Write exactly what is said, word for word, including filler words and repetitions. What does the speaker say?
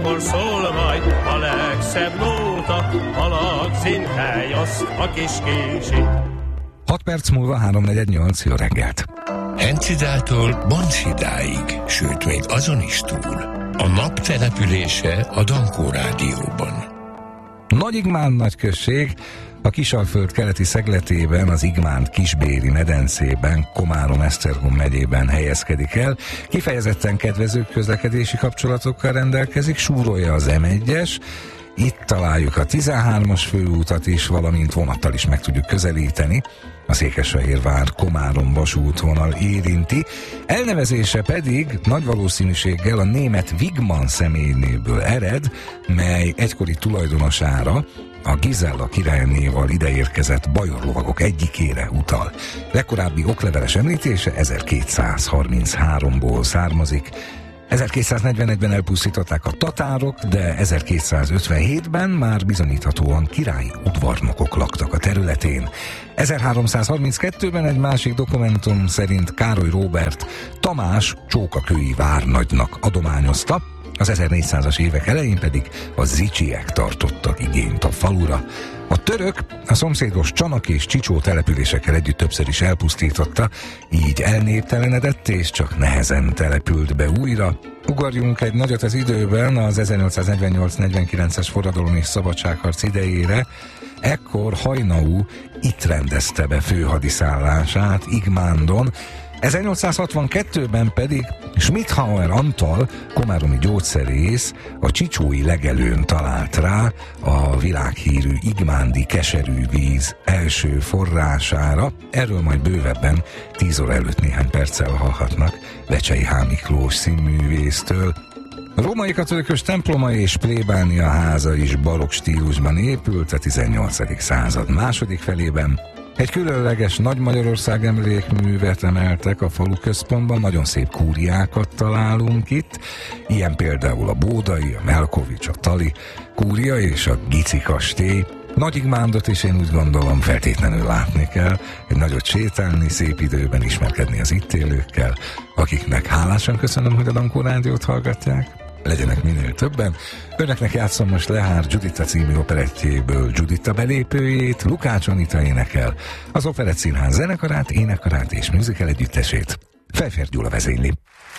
ekkor szól majd a legszebb nóta, halagzin hely azt a kis kisi. hat perc múlva három negyven nyolc, jó reggelt! Encidától Bonsidáig, sőt még azon is túl. A nap települése a Dankó Rádióban. Nagy Igmán nagyközség a Kisalföld keleti szegletében, az Igmán Kisbéri medencében, Komárom-Esztergom megyében helyezkedik el. Kifejezetten kedvező közlekedési kapcsolatokkal rendelkezik, súrolja az em egyes, itt találjuk a tizenhármas főútat is, valamint vonattal is meg tudjuk közelíteni. A Székesfehérvár-Komárom vasútvonal érinti, elnevezése pedig nagy valószínűséggel a német Wigmann személynévből ered, mely egykori tulajdonosára, a Gizella királynéval ideérkezett bajorlovagok egyikére utal. Legkorábbi okleveles említése ezerkétszázharmincháromból származik. ezerkétszáznegyvenegyben elpusztították a tatárok, de ezerkétszázötvenhétben már bizonyíthatóan királyi udvarnokok laktak a területén. ezerháromszázharminckettőben egy másik dokumentum szerint Károly Róbert Tamás csókakői várnagynak adományozta, az ezernégyszázas évek elején pedig a zicsiek tartottak igényt a falura. A török a szomszédos Csanak és Csicsó településekkel együtt többször is elpusztította, így elnéptelenedett és csak nehezen települt be újra. Ugorjunk egy nagyot az időben, az ezernyolcszáznegyvennyolc-negyvenkilences forradalom és szabadságharc idejére. Ekkor Haynau itt rendezte be főhadiszállását Igmándon, ezernyolcszázhatvankettőben pedig Schmidhauer Antal, komáromi gyógyszerész, a csicsói legelőn talált rá a világhírű igmándi keserű víz első forrására. Erről majd bővebben tíz óra előtt néhány perccel hallhatnak Vecsei H. Miklós színművésztől. A római katolikus temploma és plébánia háza is barokk stílusban épült a tizennyolcadik század második felében. Egy különleges Nagy Magyarország emlékművet emeltek a falu központban, nagyon szép kúriákat találunk itt, ilyen például a Bódai, a Melkovics, a Tali kúria és a Gici kastély. Nagy Igmándot is én úgy gondolom feltétlenül látni kell, egy nagyot sétálni, szép időben ismerkedni az itt élőkkel, akiknek hálásan köszönöm, hogy a Dankó Rádiót hallgatják. Legyenek minél többen. Önöknek játszom most Lehár Giuditta című operettjéből Giuditta belépőjét, Lukács Anita énekel, az Operett Színház zenekarát, énekkarát és musical együttesét Pfeiffer Gyula vezényli.